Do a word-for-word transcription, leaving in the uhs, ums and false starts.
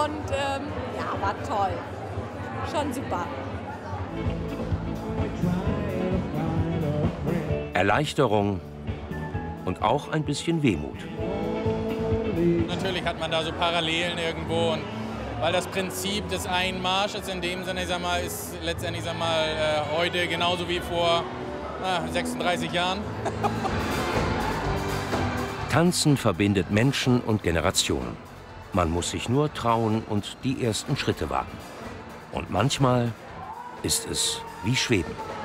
und ähm, ja, war toll. Schon super. Erleichterung und auch ein bisschen Wehmut. Natürlich hat man da so Parallelen irgendwo, und weil das Prinzip des Einmarsches in dem Sinne, ich sag mal, ist letztendlich, sag mal, äh, heute genauso wie vor na, sechsunddreißig Jahren. Tanzen verbindet Menschen und Generationen. Man muss sich nur trauen und die ersten Schritte wagen. Und manchmal ist es wie Schweben.